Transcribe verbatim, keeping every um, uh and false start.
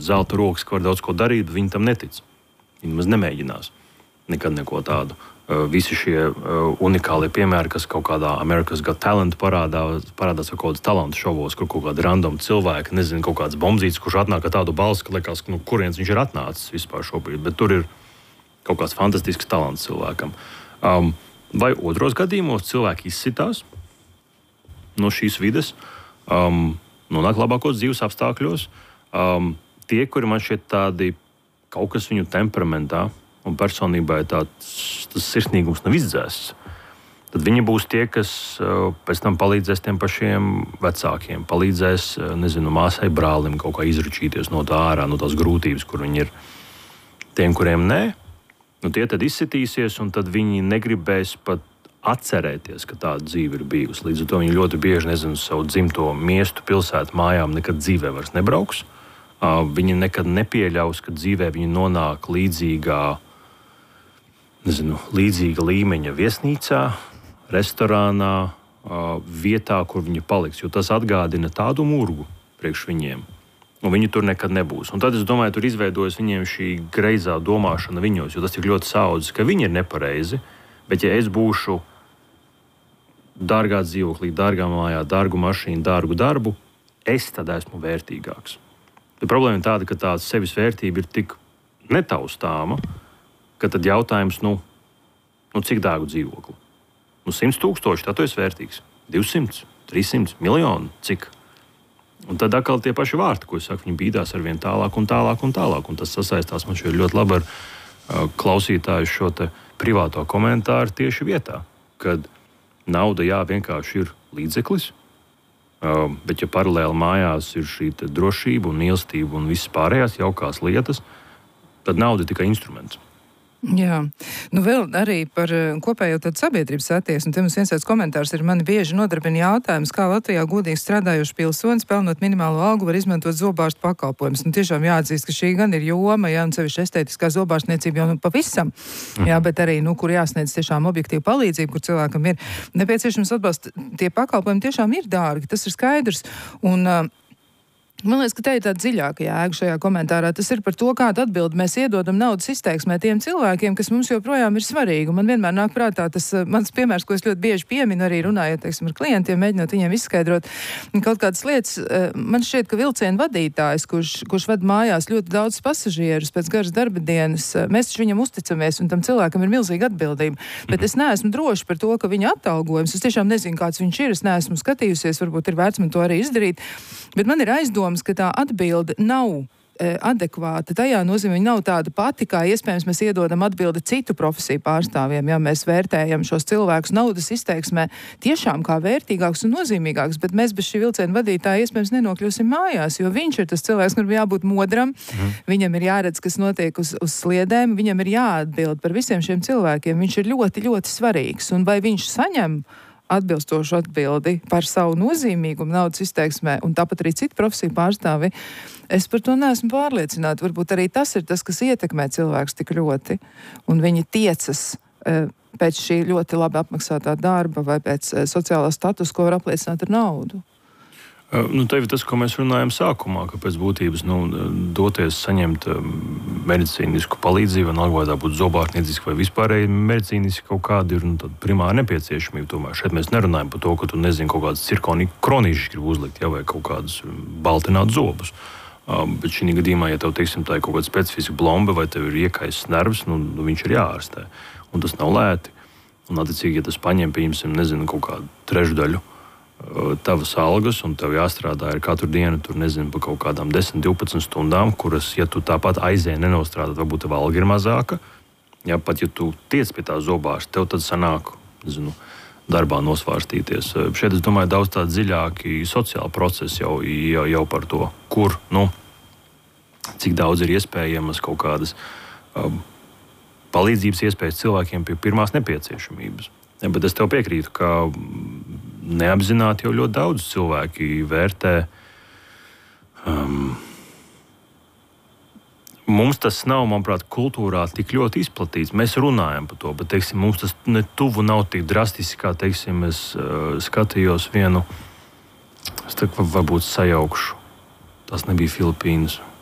zelta rokas, ka var daudz ko darīt, viņi tam netic. Viņi maz nemēģinās nekad neko tādu. Visi šie unikālie piemēri, kas kaut kādā America's Got Talent parādā, parādās kaut kādas talantu šovos, kur kaut kāda random cilvēka, nezinu, kaut kāds bombzīts, kurš atnāk ar tādu balsi, ka liekas, nu, kurienes viņš ir atnācis vispār šobrīd. Bet tur ir kaut kāds fantastisks talants cilvēkam. Um, vai otros gadījumos cilvēki izsitās no šīs vides, um, nonāk labākos dzīves apstākļos. Um, tie, kuri man šķiet tādi kaut kas viņu temperamentā un personībā ir tāds, tas sirsnīgums nav izdzēsts, tad viņi būs tie, kas uh, pēc tam palīdzēs tiem pašiem vecākiem, palīdzēs, uh, nezinu, māsai, brālim kaut kā izručīties no tā ārā, no tās grūtības, kur viņi ir. Tiem, kuriem nē, nu tie tad izsitīsies, un tad viņi negribēs pat atcerēties, ka tāda dzīve ir bijusi. Līdz ar to viņi ļoti bieži, nezinu, savu dzimto miestu, pilsētu, mājām nekad dzīvē vairs nebrauks. Uh, viņi nekad nepieļaus, ka dzīvē viņi nonāk līdzīgā, nezinu, līdzīga līmeņa viesnīcā, restorānā, uh, vietā, kur viņi paliks, jo tas atgādina tādu murgu priekš viņiem. Un viņi tur nekad nebūs. Un tad, es domāju, tur izveidojas viņiem šī greizā domāšana viņos, jo tas ir ļoti saudzis, ka viņi ir nepareizi, bet ja es būšu dārgā dzīvoklī, dārgā mājā, dārgu mašīnu, dārgu darbu, es tad esmu vērtīgāks. Bet problēma ir tāda, ka tā sevis vērtība ir tik netaustāma, ka tad jautājums, nu, nu cik dārgu dzīvokli? Nu, simts tūkstoši, tā tu esi vērtīgs. divsimt, trīssimt, miljoni, cik? Un tad atkal tie paši vārti, ko es saku, viņi bīdās ar vien tālāk un tālāk un tālāk. Un tas sasaistās man šeit ļoti labi ar uh, klausītāju šo te privāto komentāru tieši vietā, kad nauda, jā, vienkārši ir līdzeklis, uh, bet ja paralēli mājās ir šī drošība un mīlestība un visas pārējās jaukās lietas, tad nauda ir tikai instruments. Jā, nu vēl arī par kopējo tādu sabiedrības attieksmi. Te mums viens tāds komentārs ir, mani bieži nodarbina jautājums, kā Latvijā godīgi strādājošs pilsonis, pelnot minimālo algu, var izmantot zobārstu pakalpojumus. Nu, tiešām jāatzīst, ka šī gan ir joma, jā, un sevišķi estētiskā zobārstniecība jau nu pavisam, jā, bet arī, nu, kur jāsniedz tiešām objektīva palīdzība, kur cilvēkam ir nepieciešams atbalsts. Tie pakalpojumi tiešām ir dārgi, tas ir skaidrs. Un, uh, Man liekas, ka te ir tāda dziļāka jēga šajā komentārā. Tas ir par to, kādu atbildi mēs iedodam naudas izteiksmē tiem cilvēkiem, kas mums joprojām ir svarīgi. Un man vienmēr nāk prātā tas mans piemērs, ko es ļoti bieži pieminu, arī runājot, teiksim, ar klientiem, mēģinot viņiem izskaidrot kaut kādas lietas. Man šķiet, ka vilcienu vadītājs, kurš, kurš ved mājās ļoti daudz pasažierus pēc garas darba dienas, mēs taču viņam uzticamies, un tam cilvēkam ir milzīga atbildība. Bet es neesmu droši par to, ka viņa atalgojums, es tiešām nezinu, kāds viņš ir, es neesmu skatījusies, varbūt ir vērts man to arī izdarīt, bet man ir aizdomas, ka tā atbilde nav e, adekvāta. Tajā nozīmē, viņa nav tāda pati, kā iespējams mēs iedodam atbildi citu profesiju pārstāvjiem, ja mēs vērtējam šos cilvēkus naudas izteiksmē tiešām kā vērtīgāks un nozīmīgāks, bet mēs bez šī vilciena vadītāja iespējams nenokļūsim mājās, jo viņš ir tas cilvēks, kuram jābūt modram, mm. viņam ir jāredz, kas notiek uz, uz sliedēm, viņam ir jāatbild par visiem šiem cilvēkiem, viņš ir ļoti, ļoti svarīgs, un vai viņš saņem atbilstošu atbildi par savu nozīmīgumu naudas izteiksmē, un tāpat arī citu profesiju pārstāvi, es par to neesmu pārliecināta. Varbūt arī tas ir tas, kas ietekmē cilvēkus tik ļoti, un viņi tiecas e, pēc šī ļoti labi apmaksātā darba vai pēc e, sociālā status, ko var apliecināt ar naudu. Nu, te ir tas, ko mēs runājam sākumā, ka pēc būtības nu, doties saņemt medicīnisku palīdzību, vienalga vai tā būtu zobārstnieciska vai vispārēji medicīniski kaut kāda ir nu, primāra nepieciešamība. Tomēr šeit mēs nerunājam par to, ka tu nezini kaut kādas cirkoni kronīšas grib uzlikt, ja, vai kaut kādus baltināt zobus. Uh, bet šī gadījumā, ja tev, teiksim, tā ir kaut kāda specifiska blomba vai tev ir iekaisis nervs, nu, nu viņš ir jāārstē. Un tas nav lēti. Un attiecīgi, ja tas paņem, pieņemsim, nezinu, kaut kādu trešdaļu tavas algas, un tev jāstrādā ir katru dienu, tur nezinu, pa kaut kādām desmit, divpadsmit stundām, kuras, ja tu tāpat aizēji nenostrādāt, varbūt tev alga ir mazāka. Ja pat, ja tu tiec pie tā zobārsta, tev tad sanāk, nezinu, darbā nosvārstīties. Šeit, es domāju, daudz tādi dziļāki sociāli procesi jau, jau, jau par to, kur, nu, cik daudz ir iespējamas kaut kādas um, palīdzības iespējas cilvēkiem pie pirmās nepieciešamības. Ja, bet es tev piekrītu, ka neapzināti jau ļoti daudz cilvēki vērtē. Um, mums tas nav, manuprāt, kultūrā tik ļoti izplatīts. Mēs runājam par to, bet, teiksim, mums tas ne tuvu nav tik drastiski, kā, teiksim, es uh, skatījos vienu, es tā varbūt sajaukšu. Tas nebija Filipīnas.